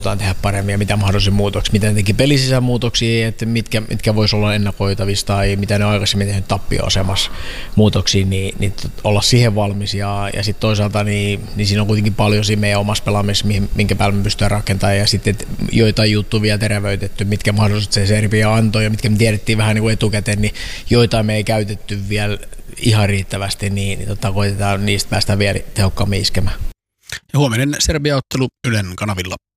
tehdä paremmin ja mitä mahdollisia muutoksia, mitä ne teki pelisisämuutoksia, muutoksia, että mitkä voisi olla ennakoitavissa tai mitä ne on aikaisemmin tehnyt tappioasemassa muutoksia, niin olla siihen valmis ja sitten toisaalta niin siinä on kuitenkin paljon siinä meidän omassa pelaamisessa, minkä päällä me pystytään rakentamaan ja sitten joitain juttuja vielä terävöitetty, mitkä mahdollisesti se Serbia antoi ja mitkä me tiedettiin vähän niin kuin etukäteen, niin joitain me ei käytetty vielä ihan riittävästi, niin koitetaan niistä päästä vielä tehokkaammin iskemään. Ja huominen Serbia-ottelu Ylen kanavilla.